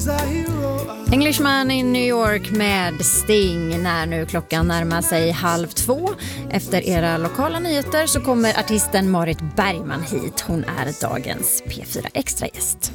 Englishman in New York med Sting. När nu klockan närmar sig 1:30. Efter era lokala nyheter så kommer artisten Marit Bergman hit. Hon är dagens P4 Extra-gäst.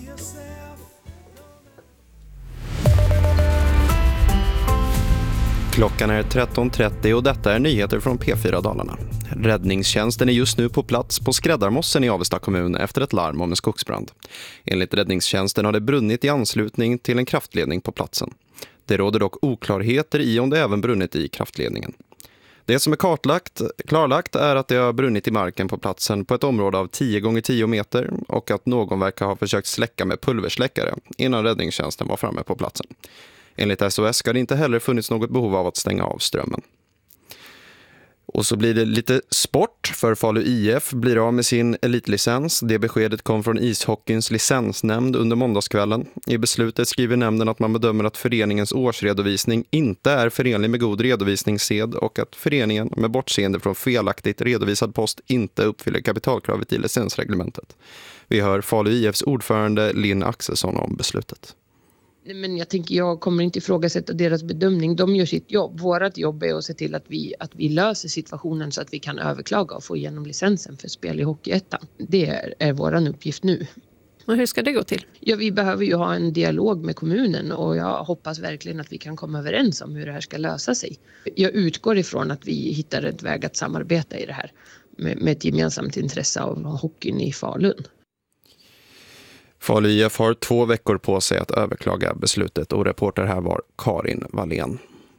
Klockan är 13.30 och detta är nyheter från P4 Dalarna. Räddningstjänsten är just nu på plats på Skräddarmossen i Avesta kommun efter ett larm om en skogsbrand. Enligt räddningstjänsten har det brunnit i anslutning till en kraftledning på platsen. Det råder dock oklarheter i om det även brunnit i kraftledningen. Det som är klarlagt är att det har brunnit i marken på platsen på ett område av 10 x 10 meter och att någon verkar ha försökt släcka med pulversläckare innan räddningstjänsten var framme på platsen. Enligt SOS ska det inte heller funnits något behov av att stänga av strömmen. Och så blir det lite sport, för Falu IF blir av med sin elitlicens. Det beskedet kom från ishockeyns licensnämnd under måndagskvällen. I beslutet skriver nämnden att man bedömer att föreningens årsredovisning inte är förenlig med god redovisningssed och att föreningen med bortseende från felaktigt redovisad post inte uppfyller kapitalkravet i licensreglementet. Vi hör Falu IFs ordförande Linn Axelsson om beslutet. Men jag kommer inte ifrågasätta deras bedömning. De gör sitt jobb. Vårat jobb är att se till att vi löser situationen så att vi kan överklaga och få igenom licensen för spel i Hockeyettan. Det är våran uppgift nu. Och hur ska det gå till? Ja, vi behöver ju ha en dialog med kommunen och jag hoppas verkligen att vi kan komma överens om hur det här ska lösa sig. Jag utgår ifrån att vi hittar ett väg att samarbeta i det här med ett gemensamt intresse av hockeyn i Falun. Falu IF har 2 veckor på sig att överklaga beslutet och reporter här var Karin Wallén.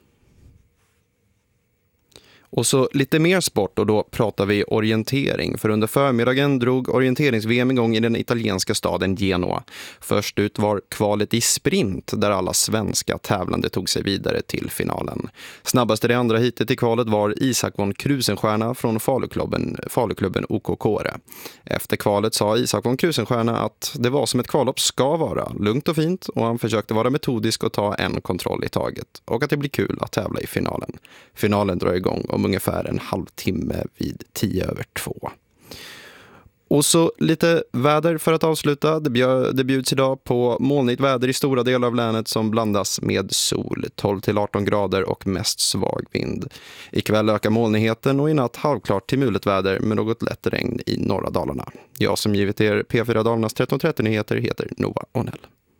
Och så lite mer sport och då pratar vi orientering. För under förmiddagen drog orienterings-VM igång i den italienska staden Genoa. Först ut var kvalet i sprint där alla svenska tävlande tog sig vidare till finalen. Snabbast i det andra hitet i kvalet var Isak von Krusenstjerna från Faluklubben OK Kåre. Efter kvalet sa Isak von Krusenstjerna att det var som ett kvallopp ska vara, lugnt och fint, och han försökte vara metodisk och ta en kontroll i taget. Och att det blir kul att tävla i finalen. Finalen drar igång om ungefär en halvtimme vid 2:10. Och så lite väder för att avsluta. Det bjuds idag på molnigt väder i stora delar av länet som blandas med sol. 12-18 grader och mest svag vind. Ikväll ökar molnigheten och i natt halvklart till mulet väder med något lätt regn i norra Dalarna. Jag som givit er P4 Dalarnas 13:30-nyheter heter Nova Onell.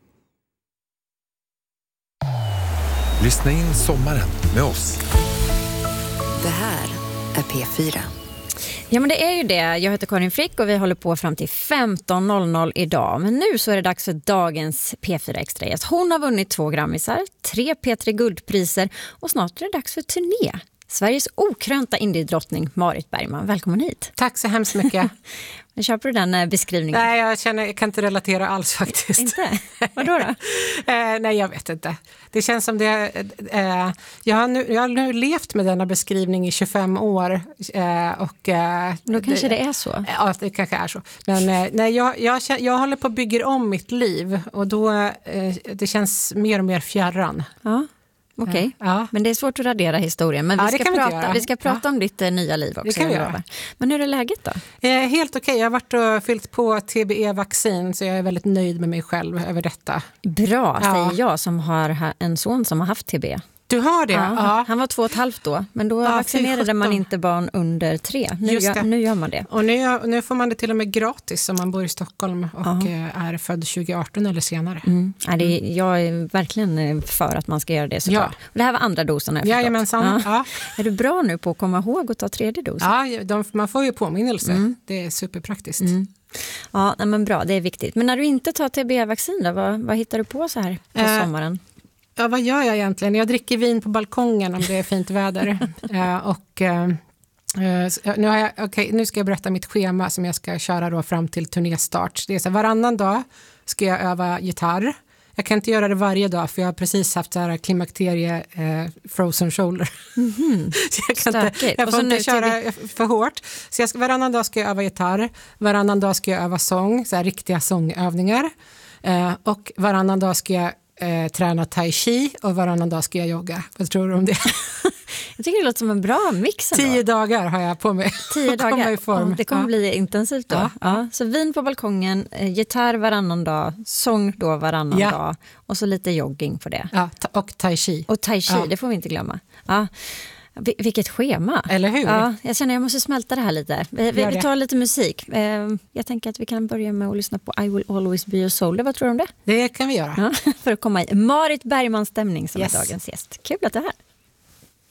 Lyssna in sommaren med oss. Det här är P4. Ja, men det är ju det. Jag heter Karin Frick och vi håller på fram till 15.00 idag. Men nu så är det dags för dagens P4 Extra-gäst. Hon har vunnit 2 Grammisar, 3 P3 Guldpriser och snart är det dags för turné. Sveriges okrönta indiedrottning Marit Bergman. Välkommen hit. Tack så hemskt mycket. Köper du den beskrivningen? Nej, jag kan inte relatera alls faktiskt. Inte? Vadå då? Nej, jag vet inte. Det känns som det... Jag har nu levt med denna beskrivning i 25 år. Då kanske det är så. Ja, det kanske är så. Men nej, jag håller på att bygga om mitt liv. Och då det känns mer och mer fjärran. Ja. Okej, Ja. Men det är svårt att radera historien. Men vi ska prata om ditt nya liv också. Det kan vi göra. Men hur är läget då? Helt okej. Jag har varit och fyllt på TBE-vaccin så jag är väldigt nöjd med mig själv över detta. Bra, säger jag som har en son som har haft TBE. Du har det? Ja. Han var 2,5 då, men då vaccinerade man inte barn under 3. Nu gör man det. Och nu får man det till och med gratis om man bor i Stockholm och är född 2018 eller senare. Jag är verkligen för att man ska göra det såklart. Ja. Och det här var andra dosen. Jajamensan. Ja. Är du bra nu på att komma ihåg att ta 3:e dosen? Ja, man får ju påminnelse. Det är superpraktiskt. Ja, men bra, det är viktigt. Men när du inte tar TBE-vaccin då, vad hittar du på så här på sommaren? Ja, vad gör jag egentligen? Jag dricker vin på balkongen om det är fint väder. Nu ska jag berätta mitt schema som jag ska köra då fram till turnéstart. Det är så här, varannan dag ska jag öva gitarr. Jag kan inte göra det varje dag för jag har precis haft så här klimakterie frozen shoulder. Jag får inte köra för hårt. Så varannan dag ska jag öva gitarr. Varannan dag ska jag öva sång, så här riktiga sångövningar. Och varannan dag ska jag träna tai chi och varannan dag ska jag jogga. Vad tror du om det? Jag tycker det låter som en bra mix ändå. 10 dagar har jag på mig. 10 dagar. I form. Det kommer bli intensivt då. Ja. Så vin på balkongen, gitarr varannan dag, sång då varannan dag och så lite jogging på det. Ja, och tai chi. Och tai chi, det får vi inte glömma. Ja. Vilket schema. Eller hur? Ja, jag känner att jag måste smälta det här lite. Vi tar lite musik. Jag tänker att vi kan börja med att lyssna på I Will Always Be Your Soul. Vad tror du om det? Det kan vi göra. Ja, för att komma i Marit Bergmans stämning som är dagens gäst. Kul att du är här.